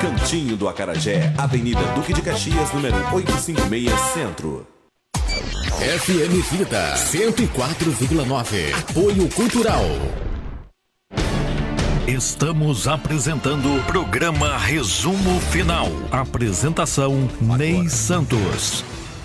Cantinho do Acarajé, Avenida Duque de Caxias, número 856, Centro. FM Vida 104,9. Apoio Cultural. Estamos apresentando o programa Resumo Final. Apresentação Ney Santos.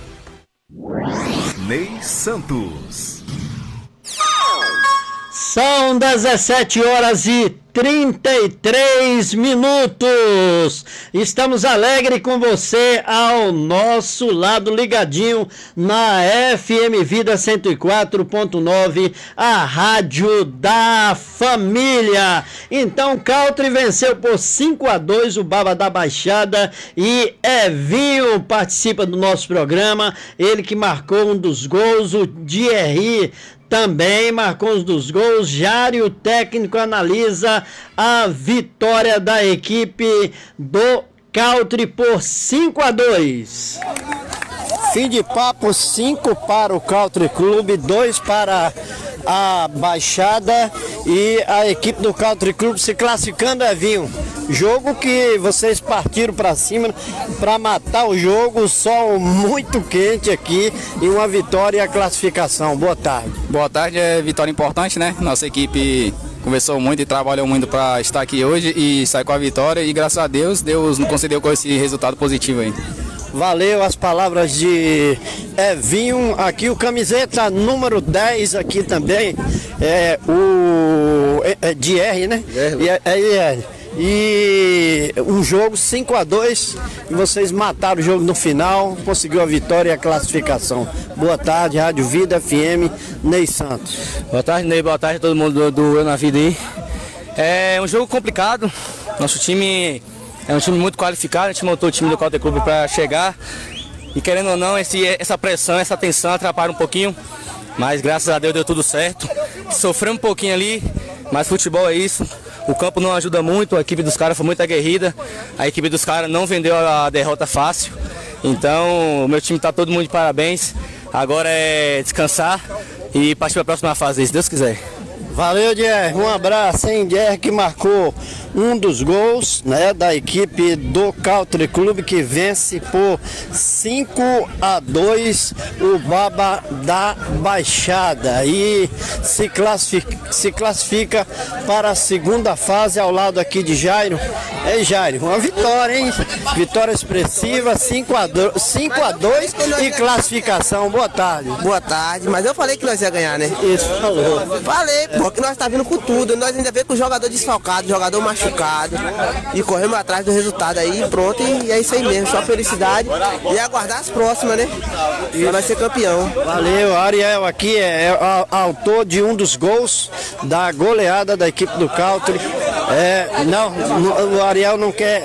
Ney Santos. São 17h33. Estamos alegres com você ao nosso lado, ligadinho na FM Vida 104.9, a rádio da família. Então, Country venceu por 5-2 o Baba da Baixada e Evinho participa do nosso programa. Ele que marcou um dos gols, o Thierry também marcou um dos gols. Jário, o técnico, analisa a vitória da equipe do Country por 5-2. Fim de papo, 5 para o Country Clube, 2 para a Baixada e a equipe do Country Clube se classificando, Evinho. Jogo que vocês partiram para cima para matar o jogo, sol muito quente aqui e uma vitória e a classificação. Boa tarde. Boa tarde, é vitória importante, né? Nossa equipe conversou muito e trabalhou muito para estar aqui hoje e sair com a vitória e graças a Deus, Deus nos concedeu com esse resultado positivo aí. Valeu as palavras de Evinho, aqui o camiseta número 10 aqui também, de R, né? E um jogo 5-2 e vocês mataram o jogo no final, conseguiu a vitória e a classificação. Boa tarde, Rádio Vida FM, Ney Santos. Boa tarde, Ney, boa tarde a todo mundo do Eu na Vida aí. É um jogo complicado, nosso time é um time muito qualificado, a gente montou o time do Country Clube para chegar e querendo ou não, essa pressão, essa tensão atrapalha um pouquinho, mas graças a Deus deu tudo certo. Sofremos um pouquinho ali, mas futebol é isso. O campo não ajuda muito, a equipe dos caras foi muito aguerrida, a equipe dos caras não vendeu a derrota fácil. Então, o meu time está todo mundo de parabéns. Agora é descansar e partir para a próxima fase, se Deus quiser. Valeu, Dier. Um abraço, hein, Dier, que marcou um dos gols, né, da equipe do Country Clube, que vence por 5-2 o Baba da Baixada e se classifica para a segunda fase ao lado aqui de Jairo. Jairo, uma vitória, hein? Vitória expressiva, 5-2 e classificação. Boa tarde. Boa tarde, mas eu falei que nós ia ganhar, né? Isso, falou. Falei, porque nós tá vindo com tudo, nós ainda veio com o jogador desfalcado, jogador machucado e corremos atrás do resultado aí, pronto, e é isso aí mesmo, só felicidade e aguardar as próximas, né? E vai ser campeão. Valeu, Ariel aqui é autor de um dos gols da goleada da equipe do Country. O Ariel não quer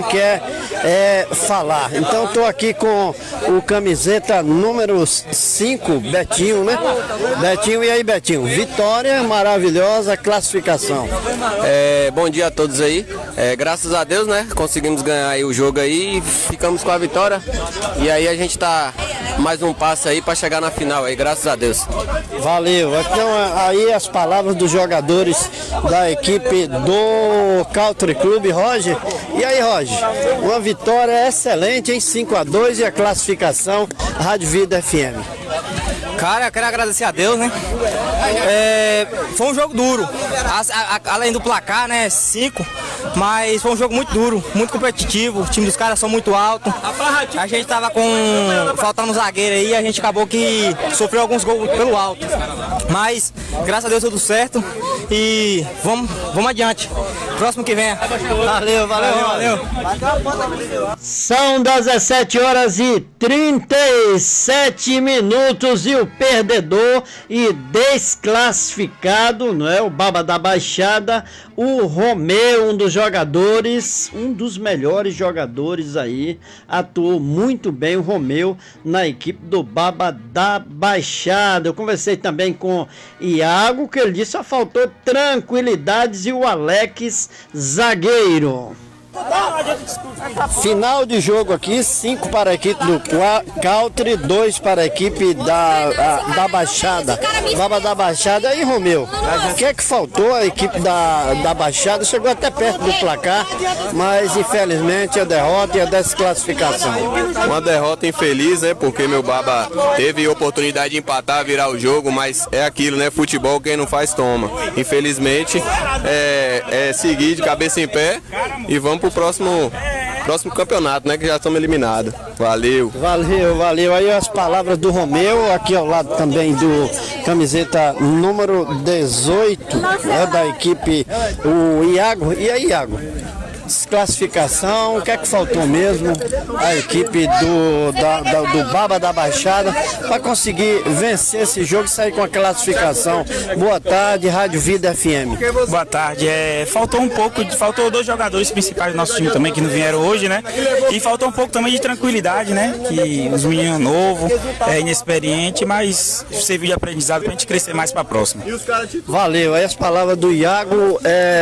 falar, então estou aqui com o camiseta número 5, Betinho, né? Betinho, e aí, Betinho? Vitória maravilhosa, classificação. Bom dia a todos aí. Graças a Deus, né? Conseguimos ganhar aí o jogo aí, ficamos com a vitória. E aí a gente tá mais um passo aí para chegar na final aí, graças a Deus. Valeu. Então aí as palavras dos jogadores da equipe do Country Clube, Roger. E aí, Roger? Uma vitória excelente em 5-2 e a classificação Rádio Vida FM. Cara, eu quero agradecer a Deus, né? Foi um jogo duro, além do placar, né? 5, mas foi um jogo muito duro, muito competitivo. O time dos caras são muito alto. A gente tava faltando um zagueiro aí, a gente acabou que sofreu alguns gols pelo alto. Mas, graças a Deus, tudo certo e vamos adiante. Próximo que venha. Valeu. São 17h37 e o perdedor e desclassificado, não é? O Baba da Baixada, o Romeu, um dos jogadores, um dos melhores jogadores aí, atuou muito bem o Romeu na equipe do Baba da Baixada. Eu conversei também com Iago, que ele disse só faltou tranquilidades e o Alex zagueiro. Final de jogo aqui, 5 para a equipe do Country, 2 para a equipe da Baixada. Baba da Baixada. Aí, Romeu, o que é que faltou? A equipe da Baixada chegou até perto do placar, mas infelizmente a derrota e a desclassificação. Uma derrota infeliz, né? Porque meu Baba teve oportunidade de empatar, virar o jogo, mas é aquilo, né? Futebol, quem não faz, toma. Infelizmente, é seguir de cabeça em pé e vamos pro próximo campeonato, né? Que já estamos eliminados. Valeu. Valeu. Aí as palavras do Romeu, aqui ao lado também do camiseta número 18, né, da equipe, o Iago. E aí, Iago? Desclassificação, o que é que faltou mesmo a equipe do Baba da Baixada para conseguir vencer esse jogo e sair com a classificação? Boa tarde, Rádio Vida FM. Boa tarde, faltou 2 jogadores principais do nosso time também que não vieram hoje, né? E faltou um pouco também de tranquilidade, né? Que os meninos novos, inexperiente, mas serviu de aprendizado pra gente crescer mais pra próxima. Valeu, aí as palavras do Iago,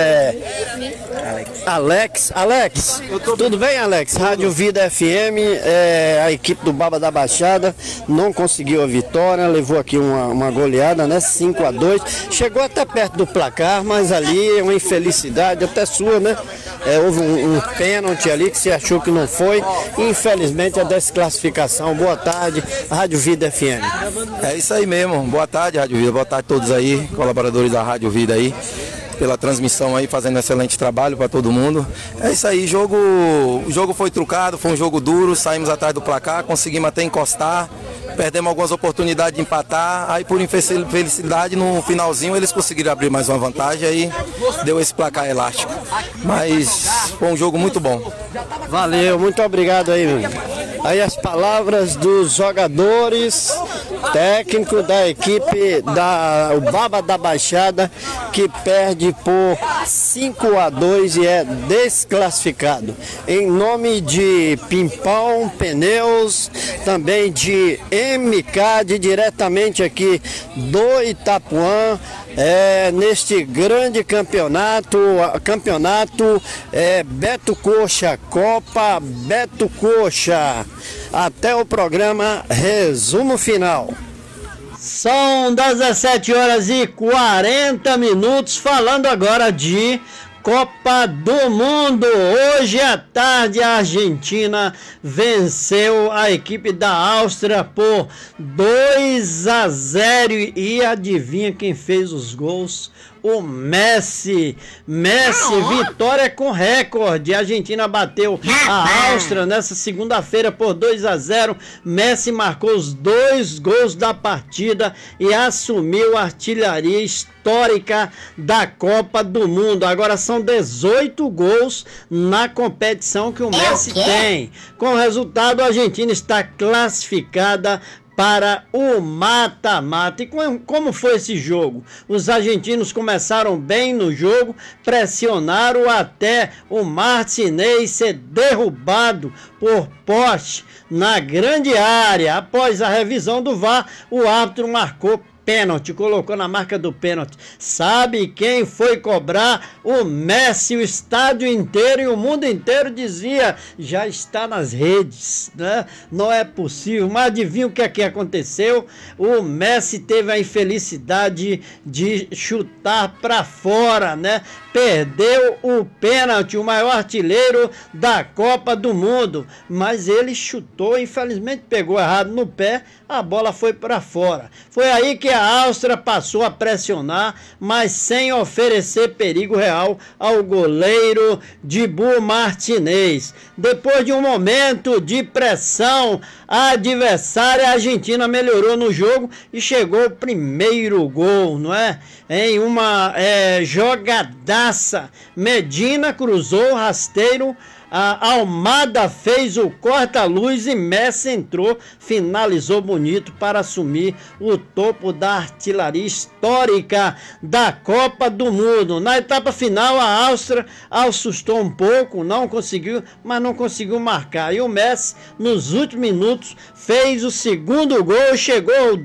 Alex, tudo bem, Alex? Rádio Vida FM, a equipe do Baba da Baixada não conseguiu a vitória, levou aqui uma goleada, né? 5-2, chegou até perto do placar, mas ali é uma infelicidade, até sua, né? Houve um pênalti ali que você achou que não foi, e infelizmente a desclassificação. Boa tarde, Rádio Vida FM. É isso aí mesmo, boa tarde, Rádio Vida, boa tarde a todos aí, colaboradores da Rádio Vida aí, pela transmissão aí, fazendo um excelente trabalho para todo mundo. É isso aí, o jogo foi trucado, foi um jogo duro, saímos atrás do placar, conseguimos até encostar, perdemos algumas oportunidades de empatar, aí por infelicidade no finalzinho eles conseguiram abrir mais uma vantagem, aí deu esse placar elástico. Mas foi um jogo muito bom. Valeu, muito obrigado aí, meu. Aí as palavras dos jogadores, técnico da equipe o Baba da Baixada, que perde por 5-2 e é desclassificado. Em nome de Pimpão Pneus, também de MK, diretamente aqui do Itapuã, neste grande campeonato Beto Coxa, Copa Beto Coxa. Até o programa Resumo Final. São 17h40, falando agora de Copa do Mundo. Hoje à tarde a Argentina venceu a equipe da Áustria por 2-0 e adivinha quem fez os gols? O Messi, vitória com recorde. A Argentina bateu a Áustria nessa segunda-feira por 2-0. Messi marcou os 2 gols da partida e assumiu a artilharia histórica da Copa do Mundo. Agora são 18 gols na competição que o Messi tem. Com o resultado, a Argentina está classificada para o mata-mata. E como foi esse jogo? Os argentinos começaram bem no jogo, pressionaram até o Martinez ser derrubado por poste na grande área. Após a revisão do VAR, o árbitro marcou pênalti, colocou na marca do pênalti. Sabe quem foi cobrar? O Messi. O estádio inteiro e o mundo inteiro dizia, já está nas redes, né? Não é possível. Mas adivinha o que aqui aconteceu? O Messi teve a infelicidade de chutar para fora, né? Perdeu o pênalti, o maior artilheiro da Copa do Mundo, mas ele chutou, infelizmente pegou errado no pé, a bola foi para fora. Foi aí que a Áustria passou a pressionar, mas sem oferecer perigo real ao goleiro Dibu Martinez. Depois de um momento de pressão adversária, a Argentina melhorou no jogo e chegou o primeiro gol, não é? Em uma jogadaça. Medina cruzou o rasteiro, a Almada fez o corta-luz e Messi entrou, finalizou bonito para assumir o topo da artilharia histórica da Copa do Mundo. Na etapa final, a Áustria assustou um pouco, mas não conseguiu marcar. E o Messi, nos últimos minutos, fez o segundo gol, chegou ao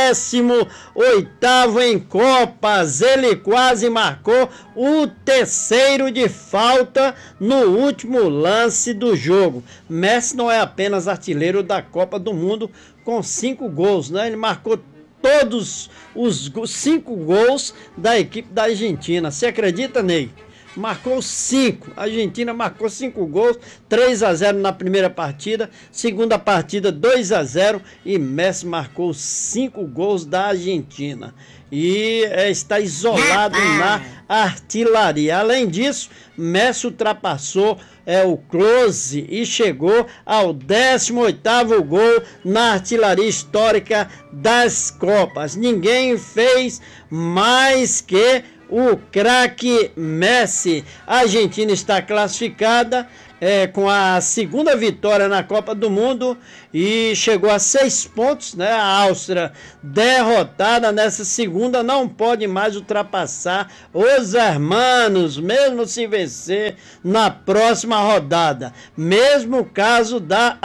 18º em Copas. Ele quase marcou o terceiro de falta no último lance do jogo. Messi não é apenas artilheiro da Copa do Mundo com 5 gols, né? Ele marcou todos os 5 gols da equipe da Argentina. Você acredita, Ney? Marcou 5. A Argentina marcou 5 gols, 3-0 na primeira partida, segunda partida 2-0 e Messi marcou 5 gols da Argentina. E está isolado na artilharia. Além disso, Messi ultrapassou o Klose e chegou ao 18º gol na artilharia histórica das Copas. Ninguém fez mais que o craque Messi. A Argentina está classificada com a segunda vitória na Copa do Mundo e chegou a 6 pontos, né? A Áustria derrotada nessa segunda não pode mais ultrapassar os hermanos, mesmo se vencer na próxima rodada. Mesmo caso da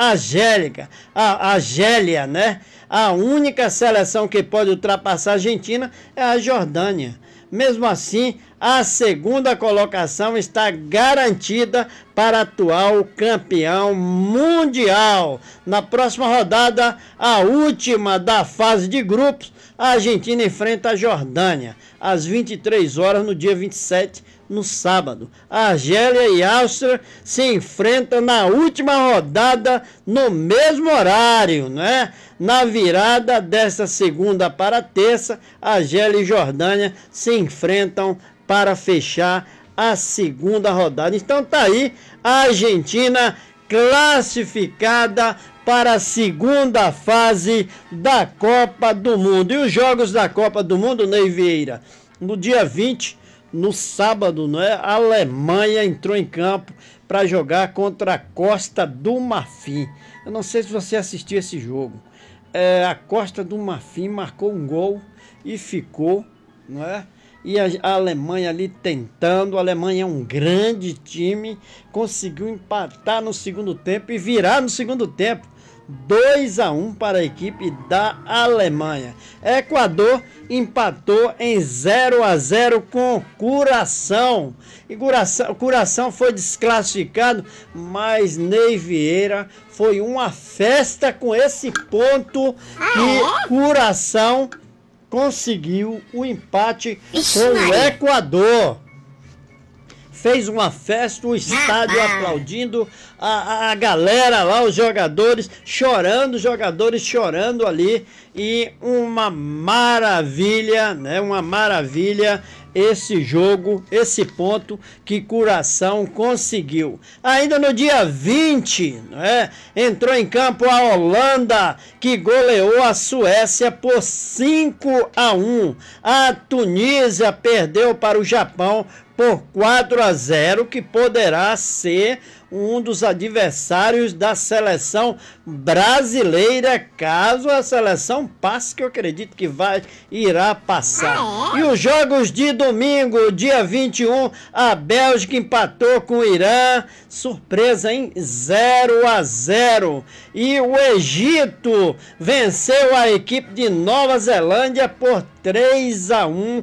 Argélia, né? A única seleção que pode ultrapassar a Argentina é a Jordânia. Mesmo assim, a segunda colocação está garantida para atual campeão mundial. Na próxima rodada, a última da fase de grupos, a Argentina enfrenta a Jordânia, às 23 horas no dia 27, no sábado. A Argélia e a Áustria se enfrentam na última rodada no mesmo horário, né? Na virada desta segunda para terça, a Argélia e Jordânia se enfrentam para fechar a segunda rodada. Então tá aí a Argentina classificada para a segunda fase da Copa do Mundo. E os jogos da Copa do Mundo, Ney Vieira? No dia 20, no sábado, né, a Alemanha entrou em campo para jogar contra a Costa do Marfim. Eu não sei se você assistiu esse jogo. A Costa do Marfim marcou um gol e ficou, não é? E a Alemanha ali tentando. A Alemanha é um grande time, conseguiu empatar no segundo tempo e virar no segundo tempo. 2-1 para a equipe da Alemanha. Equador empatou em 0-0 com Curaçao. E Curaçao foi desclassificado, mas Ney Vieira, foi uma festa com esse ponto que Curaçao conseguiu o empate com o Equador. Fez uma festa, o estádio aplaudindo, a galera lá, os jogadores chorando ali, e uma maravilha, né? Uma maravilha esse jogo, esse ponto que Curaçao conseguiu. Ainda no dia 20, né, entrou em campo a Holanda, que goleou a Suécia por 5-1. A Tunísia perdeu para o Japão por 4-0, que poderá ser um dos adversários da seleção brasileira, caso a seleção passe, que eu acredito que irá passar. E os jogos de domingo, dia 21, a Bélgica empatou com o Irã, surpresa em 0-0. E o Egito venceu a equipe de Nova Zelândia por 3-1.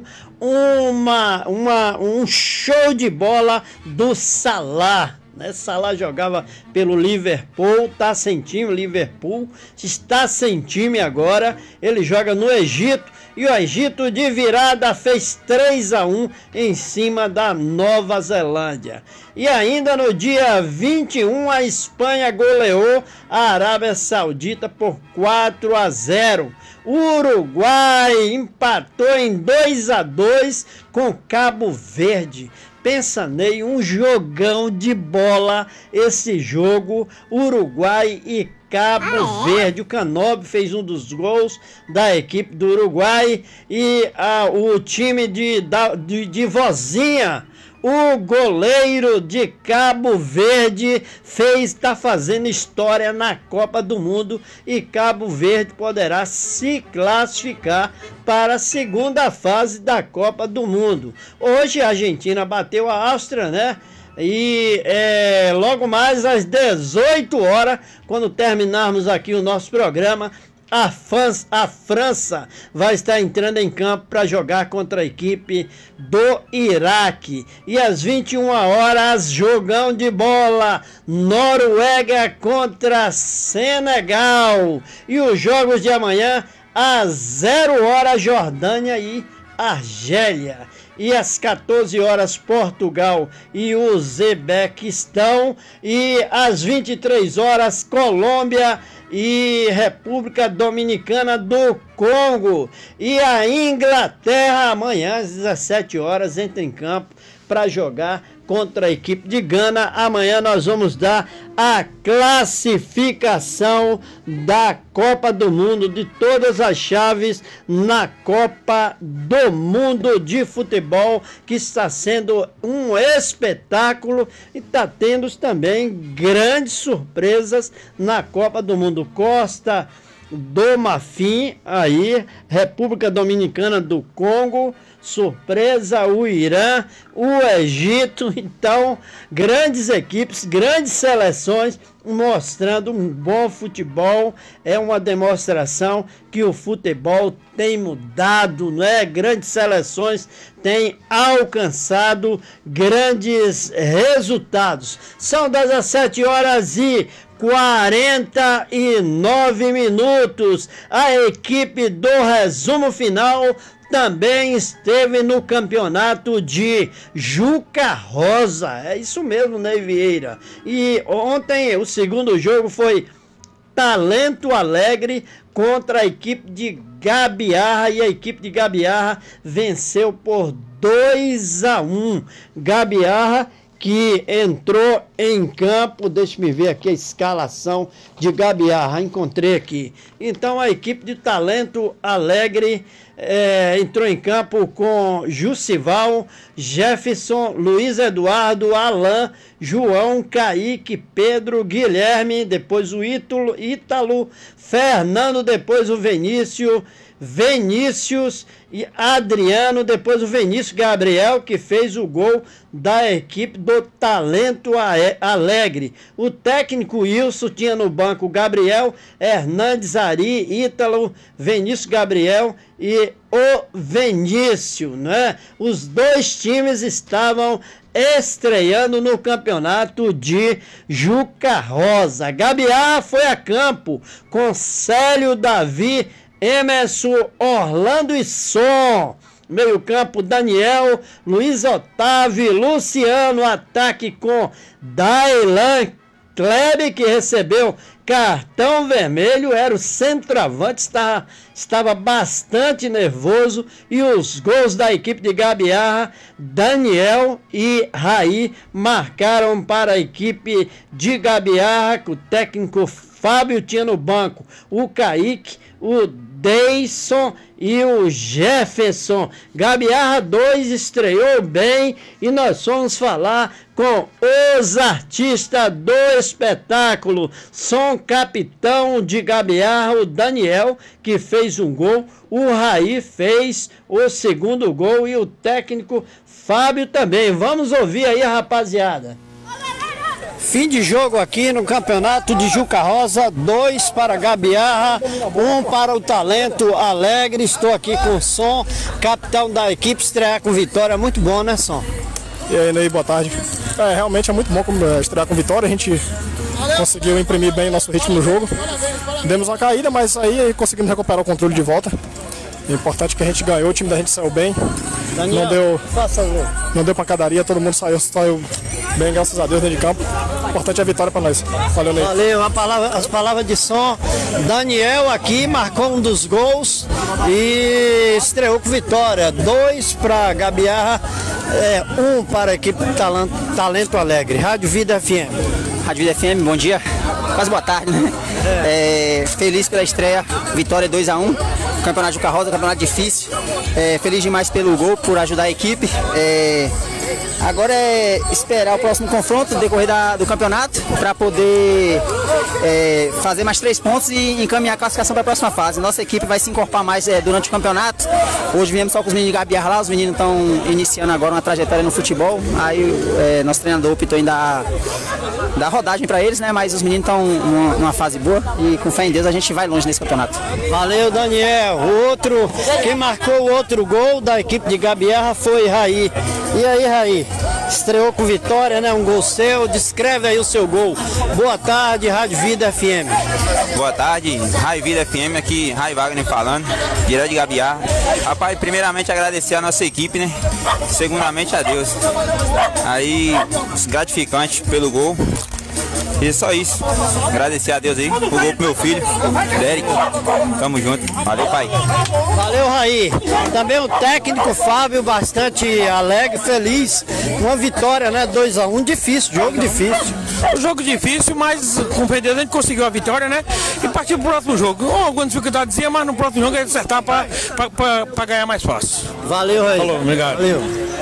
Um show de bola do Salah. Salah jogava pelo Liverpool, está sem time. Liverpool está sem time agora. Ele joga no Egito e o Egito de virada fez 3-1 em cima da Nova Zelândia. E ainda no dia 21, a Espanha goleou a Arábia Saudita por 4-0. O Uruguai empatou em 2-2 com Cabo Verde. Pensa, Ney, um jogão de bola esse jogo, Uruguai e Cabo Verde. O Canóbio fez um dos gols da equipe do Uruguai e o time de Vozinha, o goleiro de Cabo Verde, está fazendo história na Copa do Mundo e Cabo Verde poderá se classificar para a segunda fase da Copa do Mundo. Hoje a Argentina bateu a Áustria, né? E logo mais às 18 horas, quando terminarmos aqui o nosso programa, a França vai estar entrando em campo para jogar contra a equipe do Iraque. E às 21 horas, jogão de bola, Noruega contra Senegal. E os jogos de amanhã, às 0 horas, Jordânia e Argélia. E às 14 horas, Portugal e Uzbequistão. E às 23 horas, Colômbia e República Dominicana do Congo. E a Inglaterra amanhã às 17 horas entra em campo para jogar contra a equipe de Gana. Amanhã nós vamos dar a classificação da Copa do Mundo, de todas as chaves na Copa do Mundo de futebol, que está sendo um espetáculo e está tendo também grandes surpresas na Copa do Mundo. Costa do Marfim, aí, República Dominicana do Congo, surpresa, o Irã, o Egito. Então, grandes equipes, grandes seleções mostrando um bom futebol. É uma demonstração que o futebol tem mudado, não é? Grandes seleções têm alcançado grandes resultados. São 17 horas e 49 minutos. A equipe do resumo final também esteve no campeonato de Juca Rosa. É isso mesmo, Ney Vieira. E ontem o segundo jogo foi Talento Alegre contra a equipe de Gabiarra. E a equipe de Gabiarra venceu por 2-1. Gabiarra que entrou em campo, deixa-me ver aqui a escalação de Gabiarra, encontrei aqui. Então a equipe de Talento Alegre entrou em campo com Jussival, Jefferson, Luiz Eduardo, Alain, João, Kaique, Pedro, Guilherme, depois o Ítalo, Fernando, depois o Vinícius e Adriano, depois o Vinícius Gabriel, que fez o gol da equipe do Talento Alegre. O técnico Wilson tinha no banco Gabriel, Hernandes, Ari, Ítalo, Vinícius Gabriel e o Vinícius, né? Os dois times estavam estreando no campeonato de Juca Rosa. Gabiarra foi a campo com Célio, Davi, Emerson, Orlando e Som. Meio campo, Daniel, Luiz Otávio, Luciano. Ataque com Dailan, Kleber, que recebeu cartão vermelho, era o centroavante, estava bastante nervoso. E os gols da equipe de Gabiarra, Daniel e Raí, marcaram para a equipe de Gabiarra, que o técnico Fábio tinha no banco o Kaique, o Deison e o Jefferson. Gabiarra 2 estreou bem e nós vamos falar com os artistas do espetáculo. Som capitão de Gabiarra, o Daniel, que fez um gol, o Raí fez o segundo gol e o técnico Fábio também. Vamos ouvir aí, rapaziada. Fim de jogo aqui no campeonato de Juca Rosa, 2 para Gabiarra, 1 para o Talento Alegre. Estou aqui com o Som, capitão da equipe, estrear com vitória. Muito bom, né, Som? E aí, Ney, boa tarde. Realmente é muito bom estrear com vitória. A gente conseguiu imprimir bem nosso ritmo no jogo. Demos uma caída, mas aí conseguimos recuperar o controle de volta. O importante é que a gente ganhou, o time da gente saiu bem. Daniel, não deu pancadaria, todo mundo saiu bem, graças a Deus, dentro de campo. O importante é a vitória para nós. Valeu, Ney. Valeu, as palavras de Som. Daniel aqui marcou um dos gols e estreou com vitória. 2 para Gabiarra, 1 para a equipe Talento Alegre. Rádio Vida FM. Rádio Vida FM, bom dia. Quase boa tarde, né? Feliz pela estreia, vitória 2-1. Campeonato de Juca Rosa, campeonato difícil. Feliz demais pelo gol, por ajudar a equipe. Agora é esperar o próximo confronto, no decorrer do campeonato, para poder fazer mais 3 pontos e encaminhar a classificação para a próxima fase. Nossa equipe vai se encorpar mais durante o campeonato. Hoje viemos só com os meninos de Gabiarra lá, os meninos estão iniciando agora uma trajetória no futebol. Aí nosso treinador optou em dar rodagem para eles, né? Mas os meninos estão numa fase boa e com fé em Deus a gente vai longe nesse campeonato. Valeu, Daniel. Quem marcou o outro gol da equipe de Gabiarra foi Raí. E aí, Raí? Estreou com vitória, né? Um gol seu. Descreve aí o seu gol. Boa tarde, Rádio Vida FM. Boa tarde, Rádio Vida FM, aqui, Rai Wagner falando, direto de Gabiarra. Rapaz, primeiramente agradecer a nossa equipe, né? Segundamente a Deus. Aí, gratificante pelo gol. E só isso. Agradecer a Deus aí, o gol pro meu filho, Derek. Tamo junto. Valeu, pai. Valeu, Raí. Também o técnico Fábio, bastante alegre, feliz. Uma vitória, né? 2-1. Difícil, jogo difícil. Um jogo difícil, mas com fé em Deus a gente conseguiu a vitória, né? E partiu pro próximo jogo. Alguma dificuldade, mas no próximo jogo a gente acertar pra ganhar mais fácil. Valeu, Raí. Falou, obrigado. Valeu.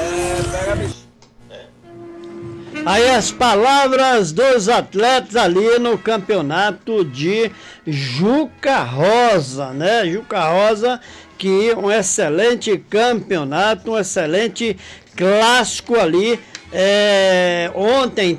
Aí as palavras dos atletas ali no campeonato de Juca Rosa, né? Juca Rosa, que um excelente campeonato, um excelente clássico ali. Ontem